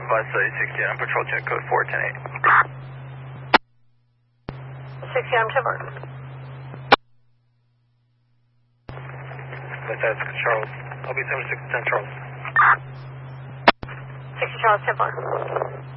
Bus 60 on patrol check code 4108. 60 on Timber. That's Charles. I'll be 7610 Charles. 60 Charles Timber.